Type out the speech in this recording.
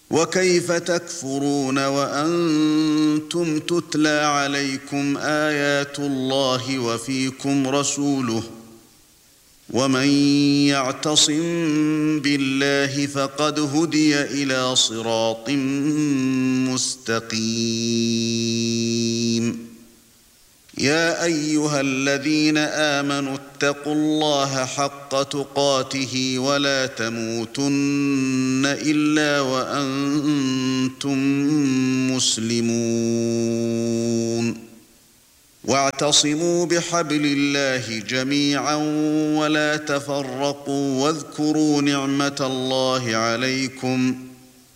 وكيف تكفرون وأنتم تتلى عليكم آيات الله وفيكم رسوله ومن يعتصم بالله فقد هدي إلى صراط مستقيم يا أيها الذين آمنوا اتقوا الله حق تقاته ولا تموتن إلا وأنتم مسلمون واعتصموا بحبل الله جميعا ولا تفرقوا واذكروا نعمة الله عليكم